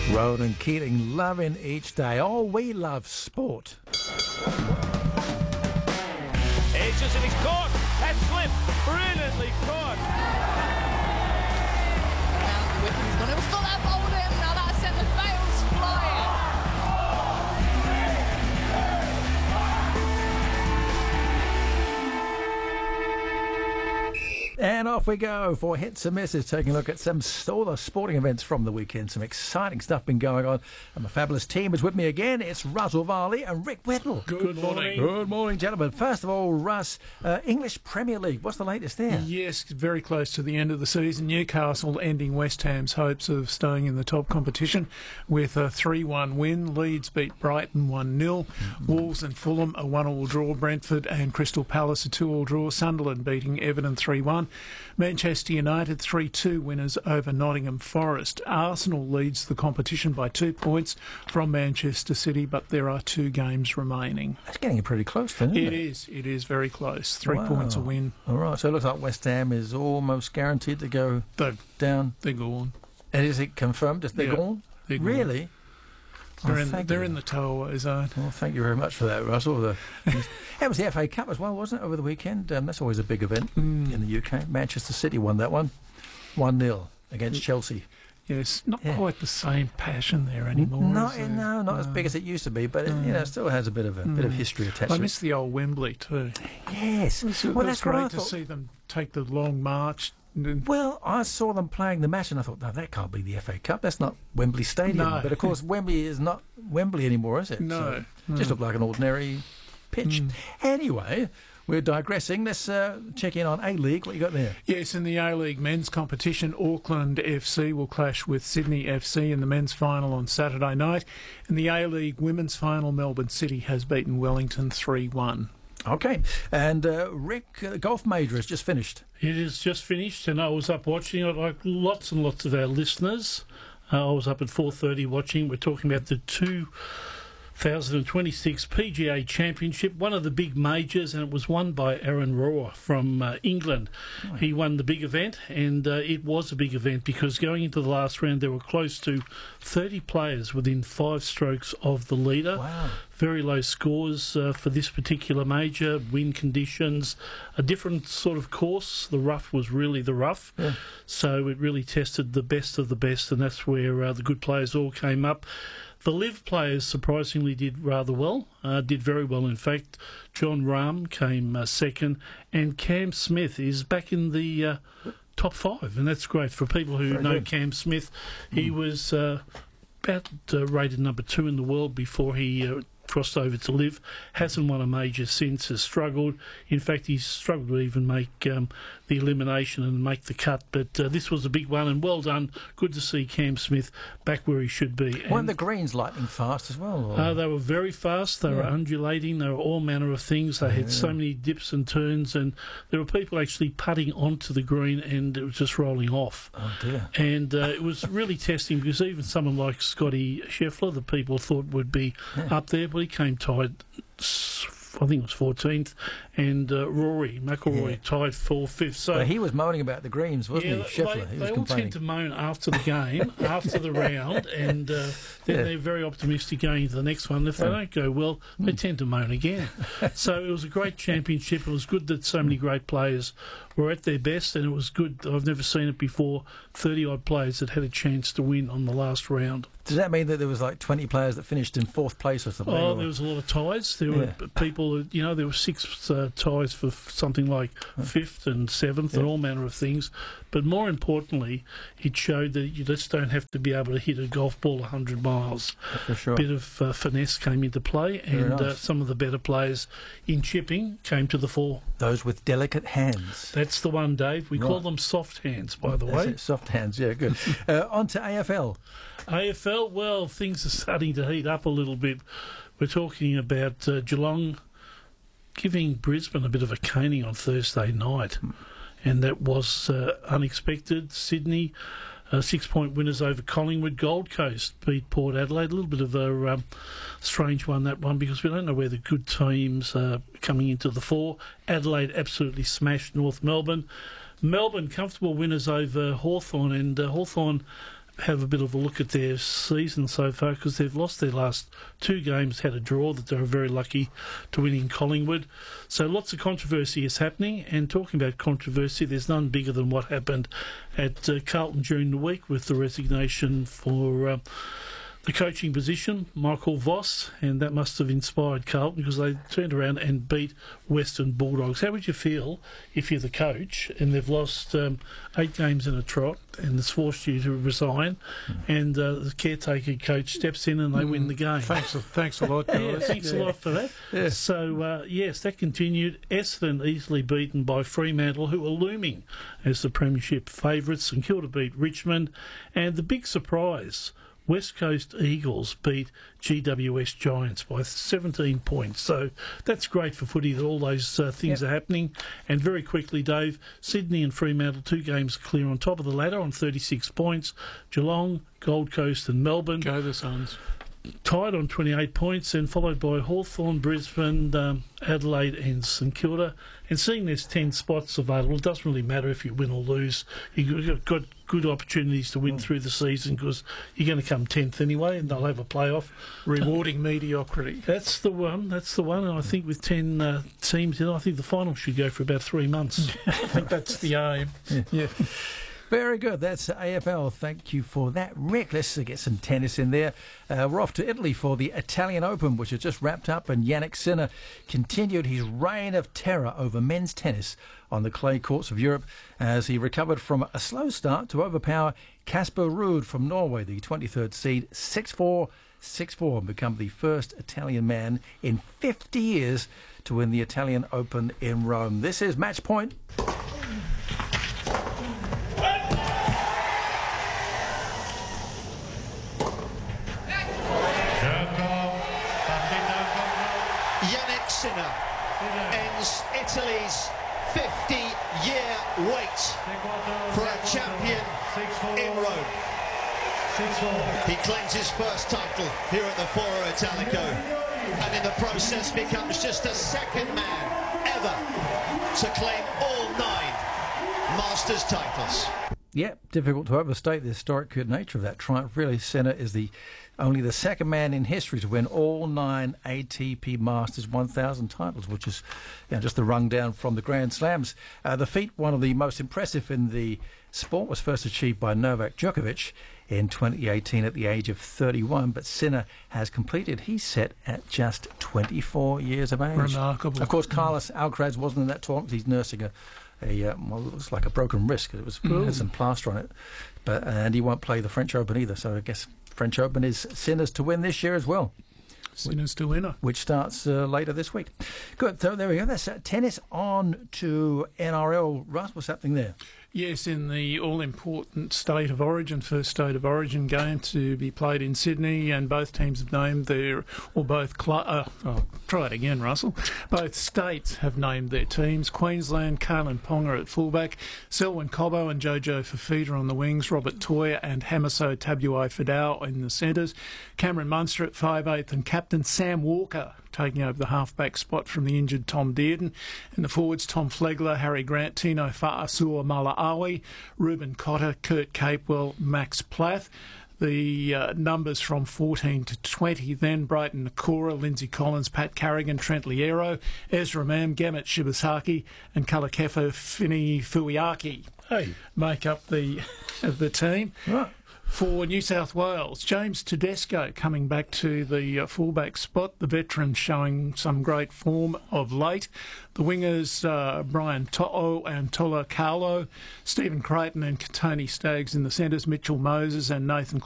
Ronan Keating, loving each day. Oh, we love sport. Edges and he's caught. That slip. Brilliantly caught. Now the Whitman's going to full up hold him. Now that sent the Bales flying. And off we go for Hits and Misses, taking a look at all the sporting events from the weekend. Some exciting stuff been going on. And my fabulous team is with me again. It's Russell Varley and Rick Whittle. Good morning. Good morning, gentlemen. First of all, Russ, English Premier League. What's the latest there? Yes, very close to the end of the season. Newcastle ending West Ham's hopes of staying in the top competition with a 3-1 win. Leeds beat Brighton 1-0. Wolves and Fulham a 1-1 draw. Brentford and Crystal Palace a 2-2 draw. Sunderland beating Everton 3-1. Manchester United 3-2 winners over Nottingham Forest. Arsenal leads the competition by 2 points from Manchester City, but there are 2 games remaining. That's getting pretty close, isn't it? It is very close. 3 points a win. All right, so it looks like West Ham is almost guaranteed to go down. They're gone. And is it confirmed that they're gone? They're gone. Really? They're in the tow-away zone. Well, thank you very much for that, Russell. That was the FA Cup as well, wasn't it, over the weekend? That's always a big event in the UK. Manchester City won that one, 1-0 against Chelsea. Yes, not quite the same passion there anymore. Not as big as it used to be, but it still has a bit of history attached to it. I miss the old Wembley too. Yes, that's great to see them take the long march. Well, I saw them playing the match and I thought, no, that can't be the FA Cup. That's not Wembley Stadium. No. But of course, Wembley is not Wembley anymore, is it? No. So just looked like an ordinary pitch. Anyway, we're digressing. Let's check in on A-League. What you got there? Yes, in the A-League men's competition, Auckland FC will clash with Sydney FC in the men's final on Saturday night. In the A-League women's final, Melbourne City has beaten Wellington 3-1. Okay, and Rick, the golf major has just finished. It is just finished, and I was up watching it like lots and lots of our listeners. I was up at 4:30 watching. We're talking about the 2026 PGA Championship, one of the big majors, and it was won by Aaron Rohr from England. Oh. He won the big event, and it was a big event because going into the last round there were close to 30 players within 5 strokes of the leader. Wow. Very low scores for this particular major, wind conditions, a different sort of course. The rough was really the rough, so it really tested the best of the best, and that's where the good players all came up. The live players surprisingly did rather well, did very well in fact. John Rahm came second, and Cam Smith is back in the top 5, and that's great for people who know Cam Smith. He was about rated number 2 in the world before he crossed over to live. Hasn't won a major since, has struggled. In fact, he's struggled to even make the elimination and make the cut. But this was a big one, and well done. Good to see Cam Smith back where he should be. Weren't the greens lightning fast as well? They were very fast. They were undulating. They were all manner of things. They had so many dips and turns, and there were people actually putting onto the green, and it was just rolling off. Oh, dear. And it was really testing because even someone like Scotty Scheffler, the people thought would be up there, but he came tied, I think it was 14th, and Rory McIlroy tied 4th. So he was moaning about the greens, wasn't he? Scheffler, they all tend to moan after the game, after the round, and then they're very optimistic going into the next one. If they don't go well, they tend to moan again. So it was a great championship. It was good that so many great players were at their best, and it was good. I've never seen it before. 30-odd players that had a chance to win on the last round. Does that mean that there was like 20 players that finished in 4th place or something? Oh, there was a lot of ties. There were people, there were 6 ties for something like 5th and 7th and all manner of things. But more importantly, it showed that you just don't have to be able to hit a golf ball 100 miles. For sure. A bit of finesse came into play, and some of the better players in chipping came to the fore. Those with delicate hands. That's the one, Dave. We call them soft hands, by the way. Soft hands, yeah, good. On to AFL. AFL, well, things are starting to heat up a little bit. We're talking about Geelong giving Brisbane a bit of a caning on Thursday night, and that was unexpected. Sydney, 6-point winners over Collingwood. Gold Coast beat Port Adelaide. A little bit of a strange one, that one, because we don't know where the good teams are coming into the fore. Adelaide absolutely smashed North Melbourne. Melbourne, comfortable winners over Hawthorn, and Hawthorn have a bit of a look at their season so far, because they've lost their last 2 games, had a draw that they were very lucky to win in Collingwood. So lots of controversy is happening, and talking about controversy, there's none bigger than what happened at Carlton during the week with the resignation for the coaching position, Michael Voss, and that must have inspired Carlton, because they turned around and beat Western Bulldogs. How would you feel if you're the coach and they've lost 8 games in a trot and it's forced you to resign, and the caretaker coach steps in and they win the game? Thanks a lot, guys. Yeah, thanks a lot for that. Yeah. So, yes, that continued. Essendon easily beaten by Fremantle, who are looming as the premiership favourites. St Kilda beat Richmond, and the big surprise, West Coast Eagles beat GWS Giants by 17 points. So that's great for footy that all those things are happening. And very quickly, Dave, Sydney and Fremantle, 2 games clear on top of the ladder on 36 points. Geelong, Gold Coast and Melbourne Go the Suns. tied on 28 points, and followed by Hawthorn, Brisbane, Adelaide and St Kilda. And seeing there's 10 spots available, it doesn't really matter if you win or lose. You've got good opportunities to win through the season, because you're going to come 10th anyway, and they'll have a playoff. Rewarding mediocrity. That's the one. And I think with 10 teams in, I think the final should go for about 3 months. I think that's the aim. Yeah. Very good. That's AFL. Thank you for that, Rick. Let's get some tennis in there. We're off to Italy for the Italian Open, which has just wrapped up, and Yannick Sinner continued his reign of terror over men's tennis on the clay courts of Europe as he recovered from a slow start to overpower Casper Ruud from Norway, the 23rd seed, 6-4, 6-4, and become the first Italian man in 50 years to win the Italian Open in Rome. This is Match Point. Yannick Sinner ends Italy's 50-year wait for a champion in Rome. He claims his first title here at the Foro Italico, and in the process becomes just the 2nd man ever to claim all 9 Masters titles. Yeah, difficult to overstate the historic nature of that triumph. Really, Sinner is only the 2nd man in history to win all 9 ATP Masters 1000 titles, which is just the rundown from the Grand Slams. The feat, one of the most impressive in the sport, was first achieved by Novak Djokovic in 2018 at the age of 31, but Sinner has completed his set at just 24 years of age. Remarkable. Of course, Carlos Alcaraz wasn't in that tournament. He's nursing it looks like a broken wrist, because it had some plaster on it, and he won't play the French Open either. So I guess French Open is Sinner's to win this year as well. Sinner's to winner, which starts later this week. Good. So there we go. That's tennis. On to NRL. Russ, what's happening there? Yes, in the all-important State of Origin, first State of Origin game to be played in Sydney, and both teams have named try it again, Russell. Both states have named their teams. Queensland, Kalen Ponga at fullback, Selwyn Cobbo and Jojo Fafita on the wings, Robert Toya and Hamiso Tabuai-Fidau in the centres, Cameron Munster at 5'8", and captain Sam Walker taking over the halfback spot from the injured Tom Dearden. In the forwards, Tom Flegler, Harry Grant, Tino Fa'asua-Mala'awi, Ruben Cotter, Kurt Capewell, Max Plath. The numbers from 14 to 20 then: Brighton Nakora, Lindsay Collins, Pat Carrigan, Trent Liero, Ezra Mam, Gamet Shibasaki and Kalakefo Fini-Fuiaki make up the team. Right. For New South Wales, James Tedesco coming back to the fullback spot, the veteran showing some great form of late. The wingers, Brian To'o and Tola Carlo, Stephen Creighton and Tony Staggs in the centres, Mitchell Moses and Nathan